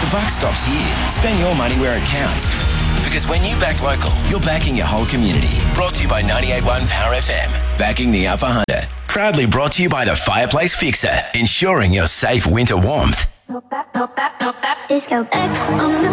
the buck stops here. Spend your money where it counts. Because when you back local, you're backing your whole community. Brought to you by 98.1 Power FM. Backing the Upper Hunter. Proudly brought to you by the Fireplace Fixer. Ensuring your safe winter warmth. Disco X on the